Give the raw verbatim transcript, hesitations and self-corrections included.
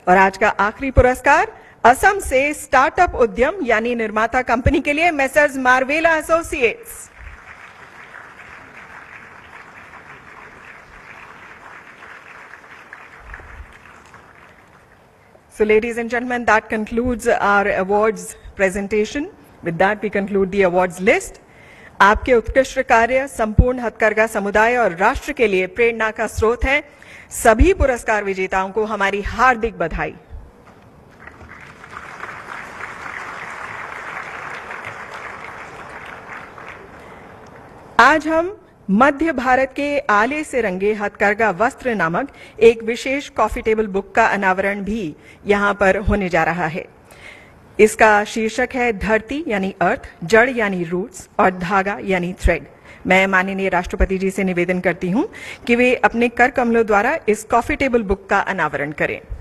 और आज का आखिरी पुरस्कार असम से स्टार्टअप उद्यम यानी निर्माता कंपनी के लिए messrs मार्वेला associates. So ladies and gentlemen, that concludes our awards presentation. With that we conclude the awards list. आपके उत्कृष्ट कार्य संपूर्ण हथकरघा समुदाय और राष्ट्र के लिए प्रेरणा का स्रोत है। सभी पुरस्कार विजेताओं को हमारी हार्दिक बधाई। आज हम मध्य भारत के आले से रंगे हथकरघा वस्त्र नामक एक विशेष कॉफी टेबल बुक का अनावरण भी यहां पर होने जा रहा है। इसका शीर्षक है धरती यानी अर्थ, जड़ यानी रूट्स और धागा यानी थ्रेड। मैं माननीय राष्ट्रपति जी से निवेदन करती हूं कि वे अपने कर कमलों द्वारा इस कॉफी टेबल बुक का अनावरण करें।